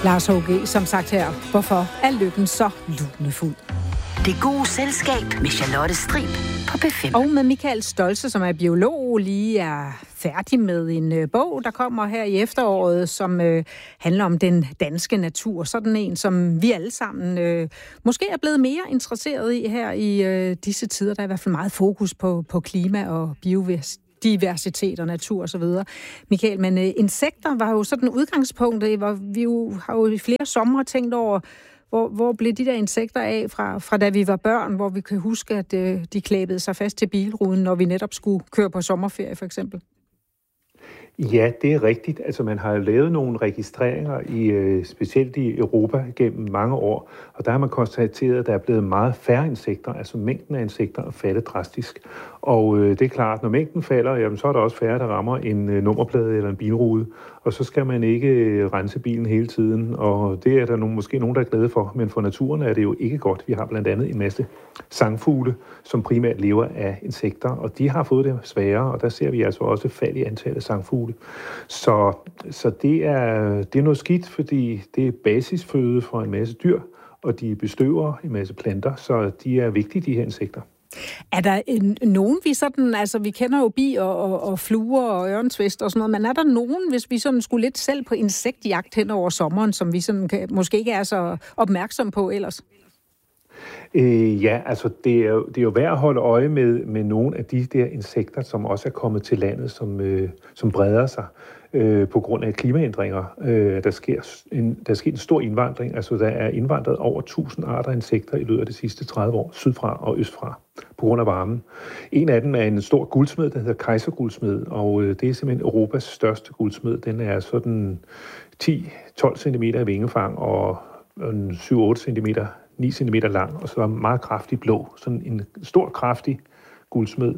Lars H.G. som sagt her. Hvorfor er lykken så lunefuld? Det gode selskab med Charlotte Strib på P5. Og med Michael Stoltze, som er biolog, lige er færdig med en bog, der kommer her i efteråret, som handler om den danske natur. Sådan en, som vi alle sammen måske er blevet mere interesseret i her i disse tider. Der er i hvert fald meget fokus på klima og biodiversitet og natur og så videre. Michael, men insekter var jo sådan udgangspunktet, hvor vi jo har jo i flere somre tænkt over, hvor blev de der insekter af fra da vi var børn, hvor vi kan huske, at de klæbede sig fast til bilruden, når vi netop skulle køre på sommerferie for eksempel? Ja, det er rigtigt. Altså man har lavet nogle registreringer specielt i Europa gennem mange år, og der har man konstateret, at der er blevet meget færre insekter, altså mængden af insekter er faldet drastisk. Og det er klart, når mængden falder, jamen, så er der også færre, der rammer en nummerplade eller en bilrude, og så skal man ikke rense bilen hele tiden, og det er der måske nogen, der er glade for, men for naturen er det jo ikke godt. Vi har blandt andet en masse sangfugle, som primært lever af insekter, og de har fået det sværere, og der ser vi altså også fald i antallet af sangfugle. Så det er noget skidt, fordi det er basisføde for en masse dyr, og de bestøver en masse planter, så de er vigtige, de her insekter. Er der nogen, vi sådan, altså vi kender jo bier og fluer og ørntvist og sådan noget, men er der nogen, hvis vi sådan skulle lidt selv på insektjagt hen over sommeren, som vi sådan måske ikke er så opmærksom på ellers? Ja, altså det er jo værd at holde øje med nogle af de der insekter, som også er kommet til landet, som breder sig på grund af klimaændringer. Der sker en stor indvandring, altså der er indvandret over 1000 arter af insekter i løbet af de sidste 30 år, sydfra og østfra, på grund af varmen. En af dem er en stor guldsmed, der hedder kejserguldsmed, og det er simpelthen Europas største guldsmed. Den er sådan 10-12 cm i vingefang og 7-8 cm 9 cm lang, og så er meget kraftig blå. Sådan en stor, kraftig guldsmed.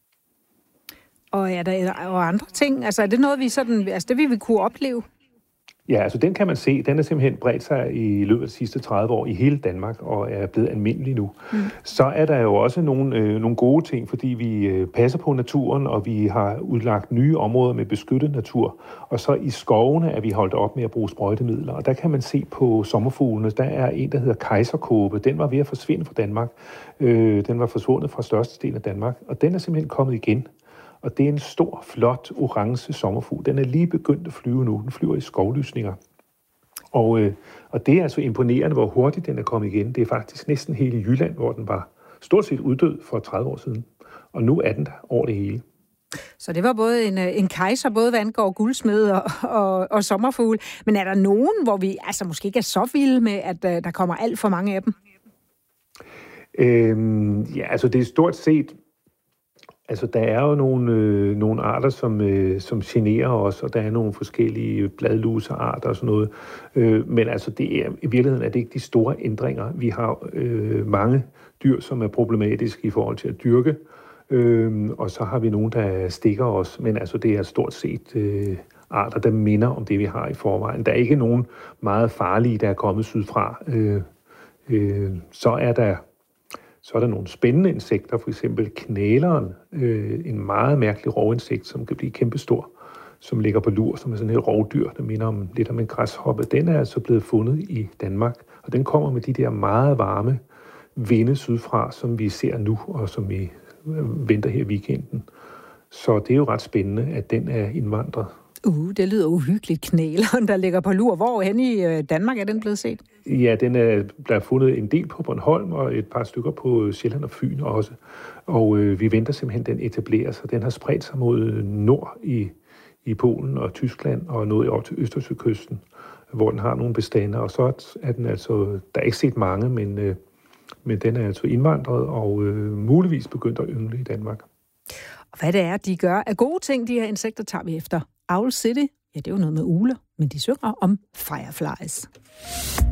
Og er der andre ting? Altså er det noget, vi sådan, altså det vil vi kunne opleve? Ja, altså den kan man se. Den er simpelthen bredt sig i løbet af de sidste 30 år i hele Danmark, og er blevet almindelig nu. Så er der jo også nogle gode ting, fordi vi passer på naturen, og vi har udlagt nye områder med beskyttet natur. Og så i skovene er vi holdt op med at bruge sprøjtemidler. Og der kan man se på sommerfuglene, der er en, der hedder kejserkåbe. Den var ved at forsvinde fra Danmark. Den var forsvundet fra størstedelen af Danmark, og den er simpelthen kommet igen. Og det er en stor, flot, orange sommerfugl. Den er lige begyndt at flyve nu. Den flyver i skovlysninger. Og det er altså imponerende, hvor hurtigt den er kommet igen. Det er faktisk næsten hele Jylland, hvor den var stort set uddød for 30 år siden. Og nu er den der over det hele. Så det var både en kejser, både hvad angår guldsmed og sommerfugle. Men er der nogen, hvor vi altså måske ikke er så vilde med, at der kommer alt for mange af dem? Ja, altså det er stort set... Altså, der er jo nogle arter, som generer os, og der er nogle forskellige bladlusearter og sådan noget. Men altså, i virkeligheden er det ikke de store ændringer. Vi har mange dyr, som er problematiske i forhold til at dyrke, og så har vi nogle, der stikker os. Men altså, det er stort set arter, der minder om det, vi har i forvejen. Der er ikke nogen meget farlige, der er kommet sydfra. Så er der nogle spændende insekter, for eksempel knæleren, en meget mærkelig rovinsekt, som kan blive kæmpestor, som ligger på lur, som er sådan et rovdyr, der minder lidt om en græshoppe. Den er altså blevet fundet i Danmark, og den kommer med de der meget varme vinde sydfra, som vi ser nu, og som vi venter her i weekenden. Så det er jo ret spændende, at den er indvandret. Det lyder uhyggeligt, knæleren, der ligger på lur. Hvor hen i Danmark er den blevet set? Ja, den er blevet fundet en del på Bornholm, og et par stykker på Sjælland og Fyn også. Og vi venter simpelthen, den etablerer sig. Den har spredt sig mod nord i Polen og Tyskland, og nået op til Østersøkysten, hvor den har nogle bestande. Og så er den altså, der er ikke set mange, men den er altså indvandret og muligvis begyndt at yngle i Danmark. Og hvad det er, de gør af gode ting, de her insekter, tager vi efter Owl City. Ja, det er jo noget med ugler, men de synger om fireflies.